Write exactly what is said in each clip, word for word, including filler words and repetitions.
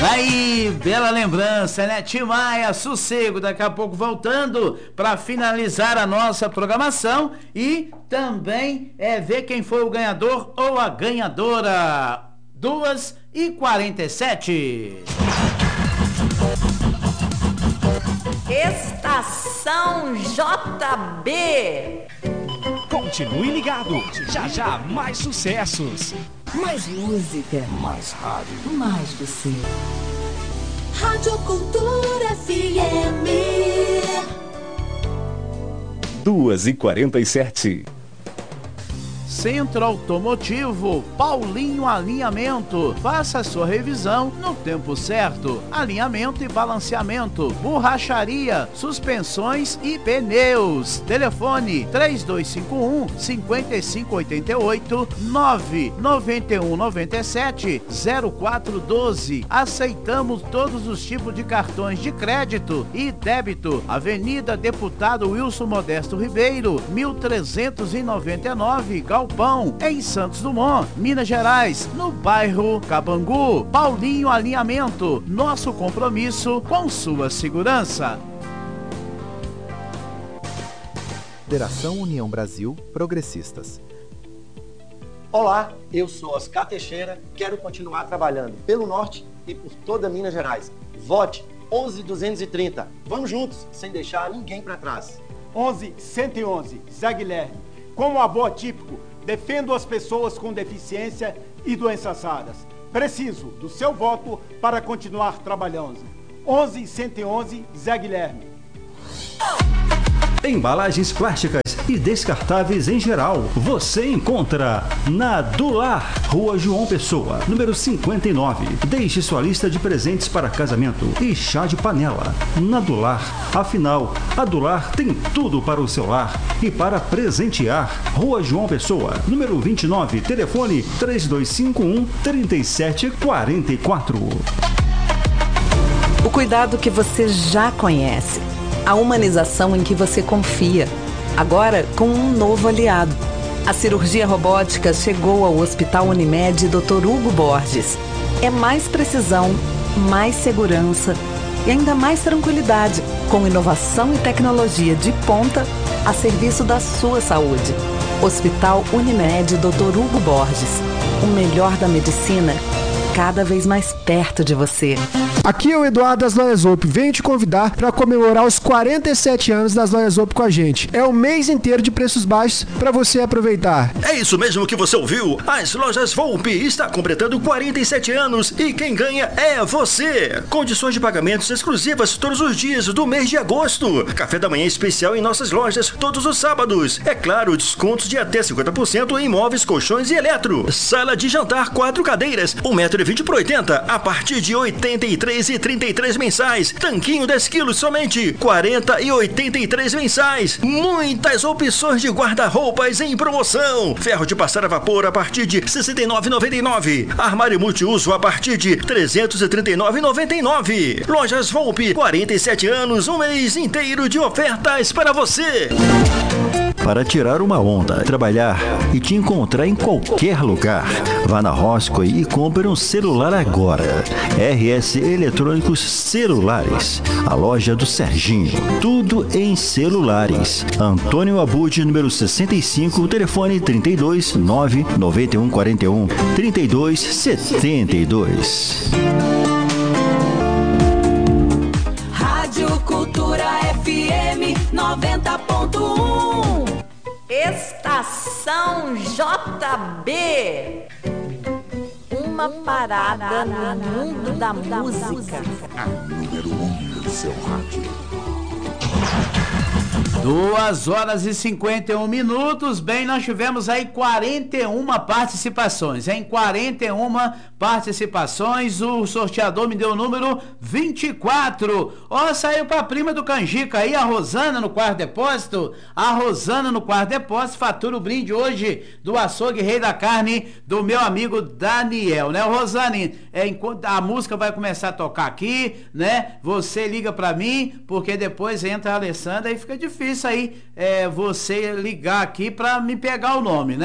Aí, bela lembrança, né? Tim Maia, Sossego, daqui a pouco voltando para finalizar a nossa programação e também é ver quem foi o ganhador ou a ganhadora. duas e quarenta e sete. Estação J B. Continue ligado, já já mais sucessos. Mais música. Mais rádio. Mais você. Rádio Cultura F M. duas e quarenta e sete. Centro Automotivo Paulinho Alinhamento. Faça a sua revisão no tempo certo. Alinhamento e balanceamento, borracharia, suspensões e pneus. Telefone três dois cinco um, cinco cinco oito oito, nove nove um nove sete, zero quatro um dois. Aceitamos todos os tipos de cartões de crédito e débito. Avenida Deputado Wilson Modesto Ribeiro, mil trezentos e noventa e nove, Galpão, em Santos Dumont, Minas Gerais, no bairro Cabangu. Paulinho Alinhamento, nosso compromisso com sua segurança. Federação União Brasil Progressistas. Olá, eu sou Oscar Teixeira, quero continuar trabalhando pelo Norte e por toda Minas Gerais. Vote onze duzentos e trinta. Vamos juntos, sem deixar ninguém para trás. onze cento e onze, Zé Guilherme. Como avô atípico, defendo as pessoas com deficiência e doenças raras. Preciso do seu voto para continuar trabalhando. onze cento e onze, Zé Guilherme. Embalagens plásticas e descartáveis em geral, você encontra na Dular, Rua João Pessoa, número cinquenta e nove. Deixe sua lista de presentes para casamento e chá de panela. Na Dular, afinal, a Dular tem tudo para o seu lar e para presentear. Rua João Pessoa, número vinte e nove, telefone três dois cinco um, três sete quatro quatro. O cuidado que você já conhece. A humanização em que você confia. Agora com um novo aliado. A cirurgia robótica chegou ao Hospital Unimed doutor Hugo Borges. É mais precisão, mais segurança e ainda mais tranquilidade, com inovação e tecnologia de ponta a serviço da sua saúde. Hospital Unimed doutor Hugo Borges. O melhor da medicina, cada vez mais perto de você. Aqui é o Eduardo das Lojas Op. Venho te convidar para comemorar os quarenta e sete anos das Lojas Op com a gente. É o mês inteiro de preços baixos para você aproveitar. É isso mesmo que você ouviu. As Lojas Volpe está completando quarenta e sete anos e quem ganha é você. Condições de pagamentos exclusivas todos os dias do mês de agosto. Café da manhã especial em nossas lojas todos os sábados. É claro, descontos de até cinquenta por cento em móveis, colchões e eletro. Sala de jantar, quatro cadeiras, um metro e vinte por oitenta, a partir de oitenta e três e trinta e três mensais. Tanquinho dez quilos somente quarenta e oitenta e três mensais. Muitas opções de guarda-roupas em promoção. Ferro de passar a vapor a partir de sessenta e nove reais e noventa e nove centavos. Armário multiuso a partir de trezentos e trinta e nove reais e noventa e nove centavos. Lojas Volpe, quarenta e sete anos, um mês inteiro de ofertas para você. Para tirar uma onda, trabalhar e te encontrar em qualquer lugar. Vá na Roscoe e compre um celular agora. R S Eletrônicos Celulares, a loja do Serginho. Tudo em celulares. Antônio Abud, número sessenta e cinco, telefone trinta e dois, nove nove um quatro um, trinta e dois setenta e dois. Rádio Cultura F M noventa ponto um. Estação J B. Uma parada no mundo da música. A número um do seu rádio. duas horas e cinquenta e um minutos. Bem, nós tivemos aí quarenta e uma participações. Em quarenta e uma participações, o sorteador me deu o número vinte e quatro. Ó, saiu pra prima do Canjica aí, a Rosana no quarto depósito. A Rosana no quarto depósito fatura o brinde hoje do açougue Rei da Carne do meu amigo Daniel, né? Rosane, é, enquanto a música vai começar a tocar aqui, né? Você liga pra mim, porque depois entra a Alessandra e fica difícil aí é, você ligar aqui pra me pegar o nome, né? Porque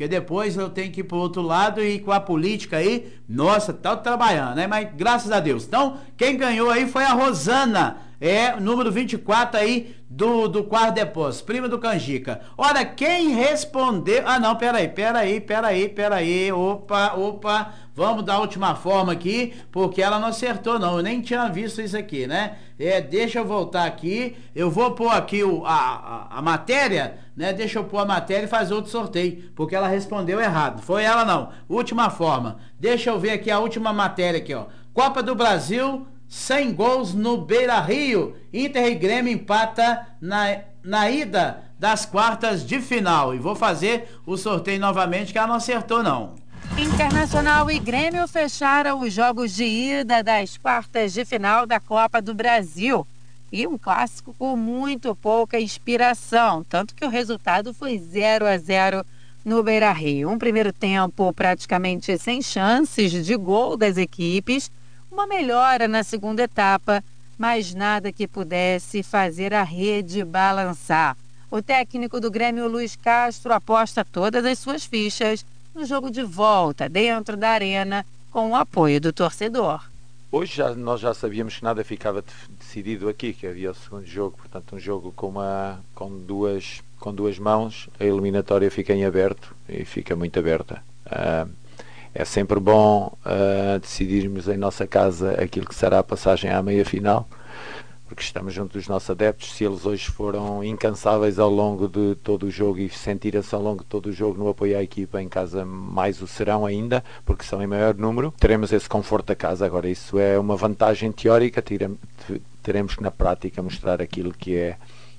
porque depois eu tenho que ir pro outro lado e com a política aí, nossa, tá trabalhando, né? Mas graças a Deus. Então, quem ganhou aí foi a Rosana, é, número vinte e quatro aí, do, do quarto depósito, prima do Canjica. Olha, quem respondeu... Ah, não, peraí, peraí, peraí, peraí, opa, opa, vamos dar a última forma aqui, porque ela não acertou não, eu nem tinha visto isso aqui, né? É, deixa eu voltar aqui, eu vou pôr aqui o, a, a, a matéria, né? Deixa eu pôr a matéria e fazer outro sorteio, porque ela respondeu errado, foi ela não, última forma. Deixa eu ver aqui a última matéria aqui, ó. Copa do Brasil... cem gols no Beira-Rio. Inter e Grêmio empata na, na ida das quartas de final. E vou fazer o sorteio novamente, que ela não acertou não. Internacional e Grêmio fecharam os jogos de ida das quartas de final da Copa do Brasil. E um clássico com muito pouca inspiração. Tanto que o resultado foi zero a zero no Beira-Rio. Um primeiro tempo praticamente sem chances de gol das equipes. Uma melhora na segunda etapa, mas nada que pudesse fazer a rede balançar. O técnico do Grêmio, Luiz Castro, aposta todas as suas fichas no jogo de volta, dentro da arena, com o apoio do torcedor. Hoje já, nós já sabíamos que nada ficava decidido aqui, que havia o segundo jogo, portanto um jogo com, uma, com, duas, com duas mãos, a eliminatória fica em aberto e fica muito aberta. Uh, É sempre bom uh, decidirmos em nossa casa aquilo que será a passagem à meia-final, porque estamos junto dos nossos adeptos. Se eles hoje foram incansáveis ao longo de todo o jogo e sentiram-se ao longo de todo o jogo no apoio à equipa, em casa mais o serão ainda, porque são em maior número, teremos esse conforto a casa. Agora, isso é uma vantagem teórica, teremos que na prática mostrar aquilo que é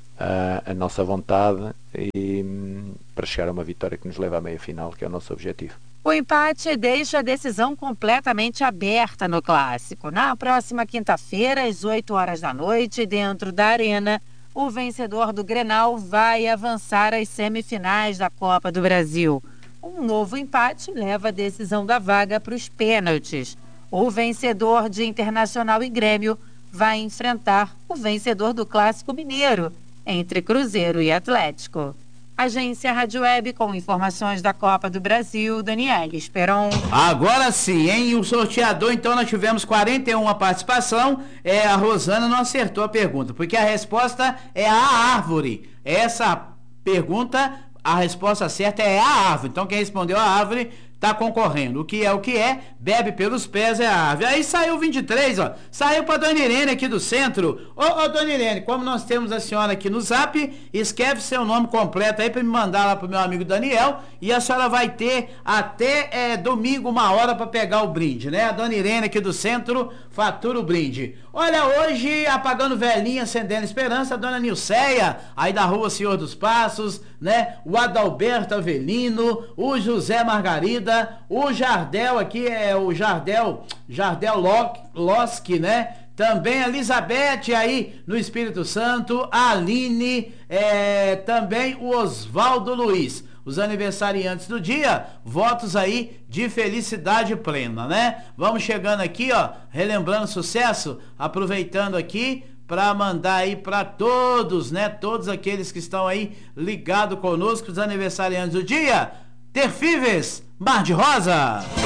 uh, a nossa vontade e, um, para chegar a uma vitória que nos leva à meia-final, que é o nosso objetivo. O empate deixa a decisão completamente aberta no clássico. Na próxima quinta-feira, às oito horas da noite, dentro da arena, o vencedor do Grenal vai avançar às semifinais da Copa do Brasil. Um novo empate leva a decisão da vaga para os pênaltis. O vencedor de Internacional e Grêmio vai enfrentar o vencedor do Clássico Mineiro, entre Cruzeiro e Atlético. Agência Rádio Web com informações da Copa do Brasil, Daniela Esperon. Agora sim, hein? O sorteador, então, nós tivemos quarenta e uma participação. É, a Rosana não acertou a pergunta, porque a resposta é a árvore. Essa pergunta, a resposta certa é a árvore. Então, quem respondeu a árvore tá concorrendo. O que é o que é, bebe pelos pés é a árvore. Aí saiu vinte e três, ó. Saiu pra Dona Irene aqui do centro. Ô, ô, Dona Irene, como nós temos a senhora aqui no Zap, escreve seu nome completo aí pra me mandar lá pro meu amigo Daniel, e a senhora vai ter até é, domingo uma hora pra pegar o brinde, né? A Dona Irene aqui do centro fatura o brinde. Olha, hoje, apagando velhinha, acendendo esperança, a Dona Nilceia, aí da Rua Senhor dos Passos, né? O Adalberto Avelino, o José Margarida, o Jardel aqui é o Jardel, Jardel Loski, né? Também a Elizabeth aí no Espírito Santo, a Aline, é, também o Oswaldo Luiz. Os aniversariantes do dia, votos aí de felicidade plena, né? Vamos chegando aqui, ó, relembrando sucesso, aproveitando aqui para mandar aí para todos, né? Todos aqueles que estão aí ligados conosco, os aniversariantes do dia. Terfíveis, Mar de Rosa.